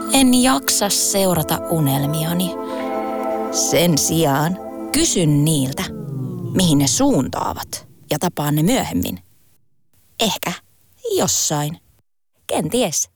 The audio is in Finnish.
En jaksa seurata unelmiani. Sen sijaan kysyn niiltä, mihin ne suuntaavat ja tapaan ne myöhemmin. Ehkä jossain. Kenties.